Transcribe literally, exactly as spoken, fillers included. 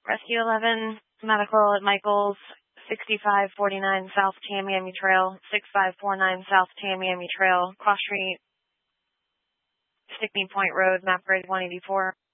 Rescue eleven, medical at Michael's, sixty-five forty-nine South Tamiami Trail, sixty-five forty-nine South Tamiami Trail, Cross Street, Stickney Point Road, map grade one eighty-four.